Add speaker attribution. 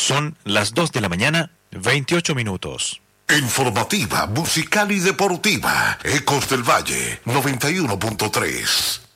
Speaker 1: Son las 2 de la mañana, 28 minutos.
Speaker 2: Informativa, musical y deportiva. Ecos del Valle, 91.3.